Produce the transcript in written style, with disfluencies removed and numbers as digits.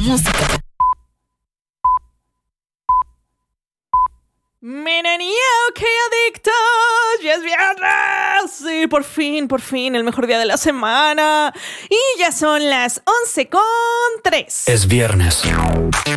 música. ¡Menenía, qué adictos! ¡Ya es viernes! Sí, por fin, el mejor día de la semana. Y ya son las 11:03. Es viernes.